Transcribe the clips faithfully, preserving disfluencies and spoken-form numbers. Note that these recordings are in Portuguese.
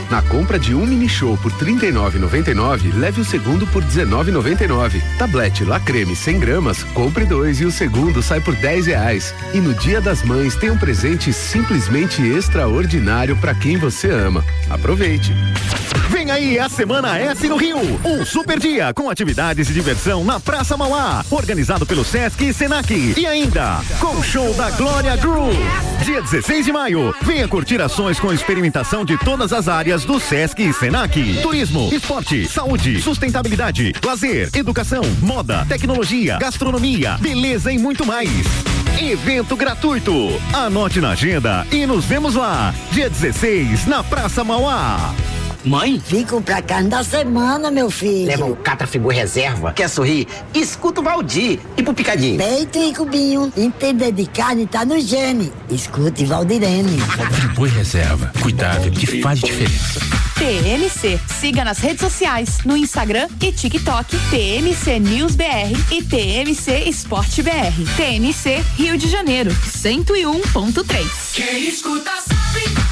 Na compra de um mini show por trinta e nove reais e noventa e nove centavos, leve o segundo por dezenove reais e noventa e nove centavos. Tablete La Creme cem gramas, compre dois e o segundo sai por dez reais. E no Dia das Mães tem um presente simplesmente extraordinário para quem você ama. Aproveite. Vem aí a Semana S no Rio, um super dia com atividades e diversão na Praça Mauá, organizado pelo Sesc e Senac. E ainda, com o show da Glória Groove. Dia dezesseis de maio, venha curtir ações com experimentação de todas as áreas do Sesc e Senac. Turismo, esporte, saúde, sustentabilidade, lazer, educação, moda, tecnologia, gastronomia, beleza e muito mais. Evento gratuito. Anote na agenda e nos vemos lá. Dia dezesseis, na Praça Mauá. Mãe? Vim comprar carne da semana, meu filho. Leva o Catra Frigo Reserva. Quer sorrir? Escuta o Valdir. E pro picadinho? Peito e cubinho. Entender de carne tá no gene. Escute Valdirene. Frigo Reserva. Cuidado que faz diferença. T M C. Siga nas redes sociais, no Instagram e TikTok, T M C News B R e T M C Esporte B R. T M C Rio de Janeiro, cento e um ponto três. Quem escuta sabe.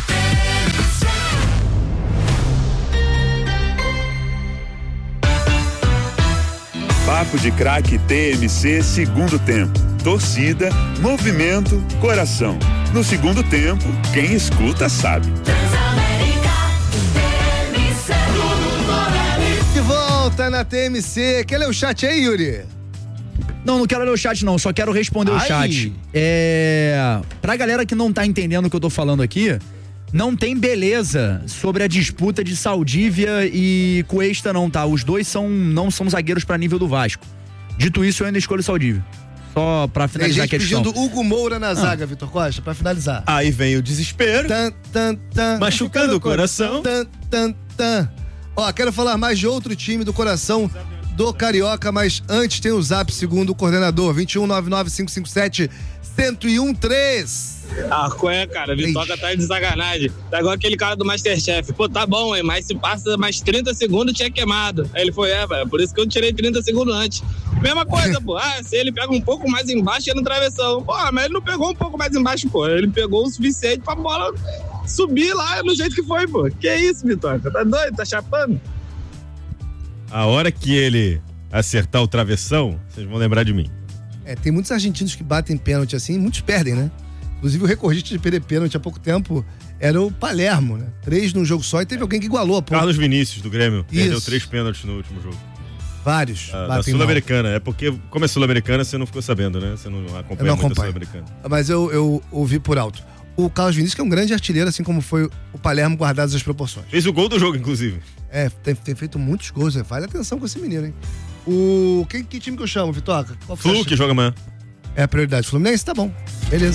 Papo de Craque T M C segundo tempo. Torcida, movimento, coração. No segundo tempo, quem escuta sabe. De volta na T M C. Quer ler o chat aí, Yuri? Não, não quero ler o chat não, só quero responder Ai. o chat. É... Pra galera que não tá entendendo o que eu tô falando aqui, não tem beleza sobre a disputa de Saldívia e Cuesta não, tá? Os dois são, não são zagueiros pra nível do Vasco. Dito isso, eu ainda escolho Saldívia. Só pra finalizar a questão. Pedindo Hugo Moura na ah. zaga, Vitor Costa, pra finalizar. Aí vem o desespero, tan, tan, tan, machucando o coração. Tan, tan, tan. Ó, quero falar mais de outro time do coração do Carioca, mas antes tem o zap segundo o coordenador, vinte e um, nove nove cinco cinco sete, cento e um, três. Ah, qual é, cara? Vitória tá de sacanagem. Tá igual aquele cara do Masterchef. Pô, tá bom, hein? Mas se passa mais trinta segundos, tinha queimado. Aí ele foi, é, velho. Por isso que eu tirei trinta segundos antes. Mesma coisa, pô. Ah, se ele pega um pouco mais embaixo, ia no travessão. Pô, mas ele não pegou um pouco mais embaixo, pô. Ele pegou o suficiente pra bola subir lá no jeito que foi, pô. Que isso, Vitória? Tá doido? Tá chapando? A hora que ele acertar o travessão, vocês vão lembrar de mim. É, tem muitos argentinos que batem pênalti assim, muitos perdem, né? Inclusive o recordista de perder pênalti há pouco tempo era o Palermo, né? Três num jogo só e teve alguém que igualou. Pô. Carlos Vinícius, do Grêmio, Isso. perdeu três pênaltis no último jogo. Vários. Ah, da Sul-Americana, é porque, como é Sul-Americana, você não ficou sabendo, né? Você não acompanha não muito acompanho. a Sul-Americana. Mas eu, eu ouvi por alto. O Carlos Vinícius, que é um grande artilheiro, assim como foi o Palermo, guardadas as proporções. Fez o gol do jogo, inclusive. É, tem, tem feito muitos gols, né? Vale atenção com esse menino, hein? O... Que, que time que eu chamo, Vitoca? Flu, que joga amanhã. É a prioridade. Fluminense, tá bom. Beleza.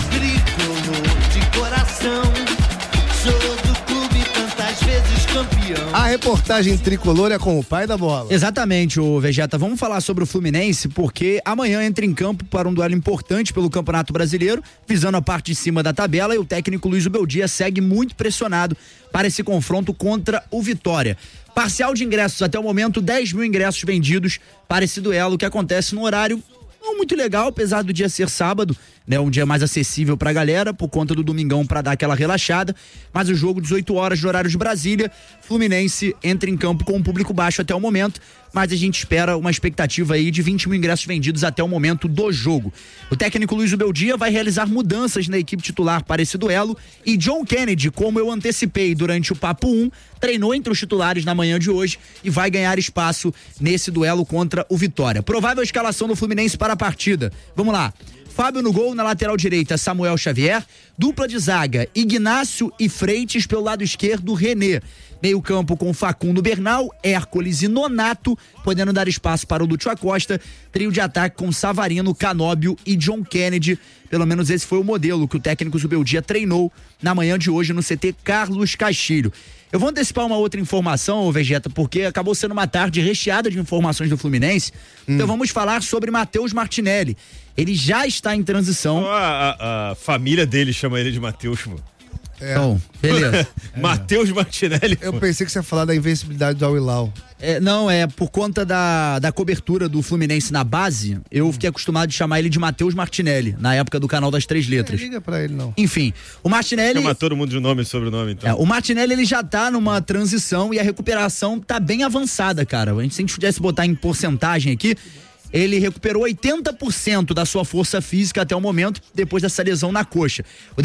De coração, sou do clube tantas vezes campeão. A reportagem tricolor é com o pai da bola. Exatamente, ô Vegeta. Vamos falar sobre o Fluminense, porque amanhã entra em campo para um duelo importante pelo Campeonato Brasileiro, visando a parte de cima da tabela, e o técnico Luiz Beldia segue muito pressionado para esse confronto contra o Vitória. Parcial de ingressos até o momento, dez mil ingressos vendidos para esse duelo que acontece no horário não muito legal, apesar do dia ser sábado, né? Um dia mais acessível pra galera, por conta do domingão pra dar aquela relaxada, mas o jogo dezoito horas de horário de Brasília, Fluminense entra em campo com um público baixo até o momento, mas a gente espera uma expectativa aí de vinte mil ingressos vendidos até o momento do jogo. O técnico Luiz Beldia vai realizar mudanças na equipe titular para esse duelo e John Kennedy, como eu antecipei durante o Papo um, treinou entre os titulares na manhã de hoje e vai ganhar espaço nesse duelo contra o Vitória. Provável escalação do Fluminense para a partida. Vamos lá. Fábio no gol, na lateral direita, Samuel Xavier. Dupla de zaga, Ignácio e Freitas, pelo lado esquerdo, René. Meio campo com Facundo Bernal, Hércules e Nonato, podendo dar espaço para o Lúcio Acosta. Trio de ataque com Savarino, Canóbio e John Kennedy. Pelo menos esse foi o modelo que o técnico Zubeldia treinou na manhã de hoje no C T Carlos Castilho. Eu vou antecipar uma outra informação, Vegeta, porque acabou sendo uma tarde recheada de informações do Fluminense. Hum. Então vamos falar sobre Matheus Martinelli. Ele já está em transição. A, a, a família dele chama ele de Matheus, mano. É. Então, beleza. Matheus Martinelli. Eu pensei que você ia falar da invencibilidade do Al-Hilal. É, não, é por conta da, da cobertura do Fluminense na base, eu fiquei acostumado de chamar ele de Matheus Martinelli, na época do canal das Três Letras. Não liga pra ele, não. Enfim, o Martinelli... Chama todo mundo de nome e sobrenome, então. É, o Martinelli, ele já tá numa transição e a recuperação tá bem avançada, cara. A gente, se a gente pudesse botar em porcentagem aqui, ele recuperou oitenta por cento da sua força física até o momento, depois dessa lesão na coxa. O